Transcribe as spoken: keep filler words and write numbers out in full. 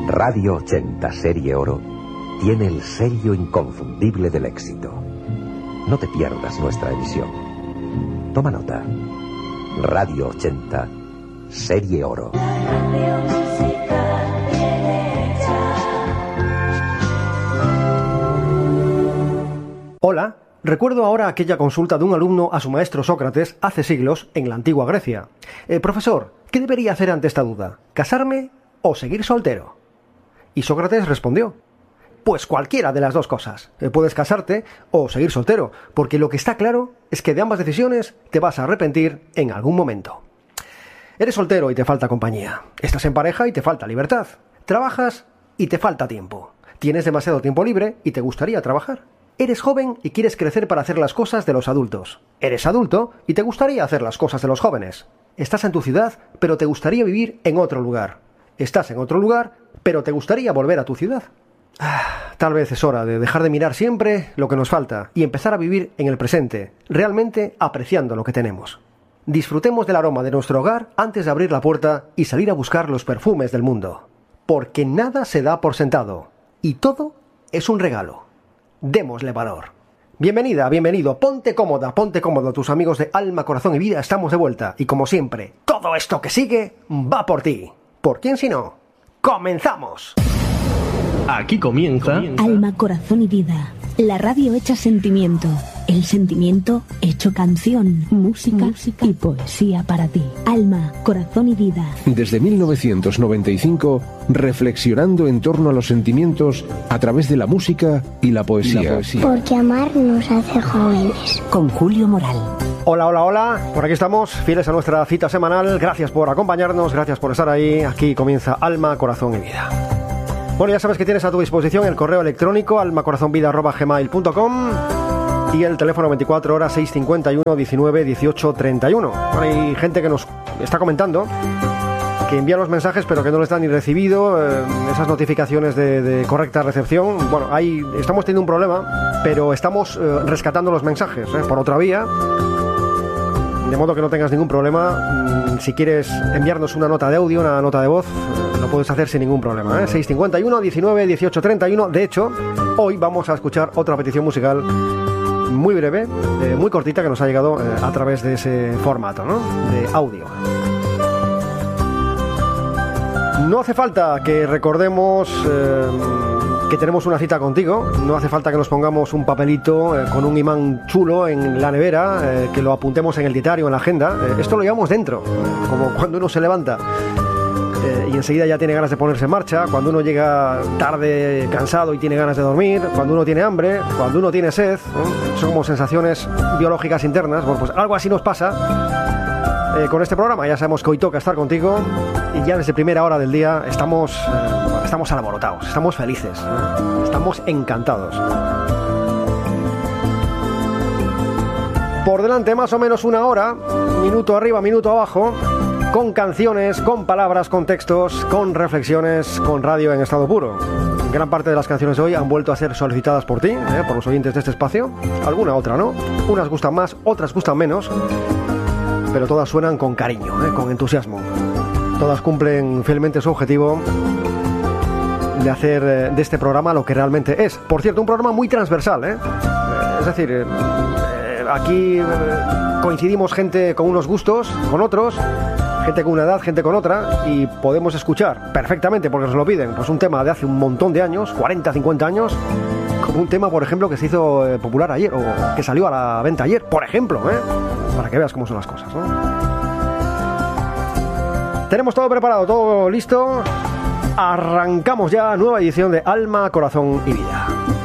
Radio ochenta Serie Oro tiene el sello inconfundible del éxito. No te pierdas nuestra emisión. Toma nota. Radio ochenta Serie Oro. Hola, recuerdo ahora aquella consulta de un alumno a su maestro Sócrates hace siglos en la antigua Grecia. Eh, profesor, ¿qué debería hacer ante esta duda? ¿Casarme o seguir soltero? Y Sócrates respondió: pues cualquiera de las dos cosas. Eh, puedes casarte o seguir soltero, porque lo que está claro es que de ambas decisiones te vas a arrepentir en algún momento. Eres soltero y te falta compañía. Estás en pareja y te falta libertad. Trabajas y te falta tiempo. Tienes demasiado tiempo libre y te gustaría trabajar. Eres joven y quieres crecer para hacer las cosas de los adultos. Eres adulto y te gustaría hacer las cosas de los jóvenes. Estás en tu ciudad, pero te gustaría vivir en otro lugar. Estás en otro lugar, pero te gustaría volver a tu ciudad. Ah, tal vez es hora de dejar de mirar siempre lo que nos falta y empezar a vivir en el presente, realmente apreciando lo que tenemos. Disfrutemos del aroma de nuestro hogar antes de abrir la puerta y salir a buscar los perfumes del mundo. Porque nada se da por sentado y todo es un regalo. Démosle valor. Bienvenida, bienvenido, ponte cómoda, ponte cómodo. Tus amigos de Alma, Corazón y Vida estamos de vuelta. Y como siempre, todo esto que sigue va por ti. ¿Por quién si no? ¡Comenzamos! Aquí comienza Alma, Corazón y Vida, la radio hecha sentimiento, el sentimiento hecho canción, música, música y poesía para ti. Alma, Corazón y Vida. Desde mil novecientos noventa y cinco, reflexionando en torno a los sentimientos a través de la música y la poesía. La poesía. Porque amar nos hace jóvenes. Con Julio Moral. Hola, hola, hola, por aquí estamos, fieles a nuestra cita semanal. Gracias por acompañarnos, gracias por estar ahí. Aquí comienza Alma, Corazón y Vida. Bueno, ya sabes que tienes a tu disposición el correo electrónico almacorazonvida arroba gmail punto com y el teléfono veinticuatro horas seiscientos cincuenta y uno diecinueve dieciocho treinta y uno. Bueno, hay gente que nos está comentando que envía los mensajes pero que no les dan ni recibido eh, esas notificaciones de, de correcta recepción. Bueno, ahí estamos teniendo un problema, pero estamos eh, rescatando los mensajes eh, por otra vía. De modo que no tengas ningún problema. Si quieres enviarnos una nota de audio, una nota de voz, lo puedes hacer sin ningún problema, ¿eh? seiscientos cincuenta y uno diecinueve dieciocho treinta y uno. De hecho, hoy vamos a escuchar otra petición musical muy breve, eh, muy cortita, que nos ha llegado eh, a través de ese formato, ¿no?, de audio. No hace falta que recordemos eh, que tenemos una cita contigo. No hace falta que nos pongamos un papelito eh, con un imán chulo en la nevera, eh, que lo apuntemos en el diario, en la agenda. Eh, esto lo llevamos dentro, eh, como cuando uno se levanta eh, y enseguida ya tiene ganas de ponerse en marcha, cuando uno llega tarde, cansado y tiene ganas de dormir, cuando uno tiene hambre, cuando uno tiene sed, ¿eh? Son como sensaciones biológicas internas. Bueno, pues algo así nos pasa eh, con este programa. Ya sabemos que hoy toca estar contigo y ya desde primera hora del día estamos... Eh, Estamos alborotados, estamos felices, ¿eh? Estamos encantados. Por delante más o menos una hora, minuto arriba, minuto abajo, con canciones, con palabras, con textos, con reflexiones, con radio en estado puro. Gran parte de las canciones de hoy han vuelto a ser solicitadas por ti, ¿eh? por los oyentes de este espacio. Alguna otra, ¿no? Unas gustan más, otras gustan menos, pero todas suenan con cariño, ¿eh? con entusiasmo. Todas cumplen fielmente su objetivo de hacer de este programa lo que realmente es. Por cierto, un programa muy transversal, ¿eh? Es decir, eh, aquí eh, coincidimos gente con unos gustos, con otros, gente con una edad, gente con otra, y podemos escuchar perfectamente, porque nos lo piden, pues un tema de hace un montón de años, cuarenta, cincuenta años, como un tema, por ejemplo, que se hizo eh, popular ayer, o que salió a la venta ayer, por ejemplo, ¿eh? Para que veas cómo son las cosas, ¿no? Tenemos todo preparado, todo listo. Arrancamos ya nueva edición de Alma, Corazón y Vida.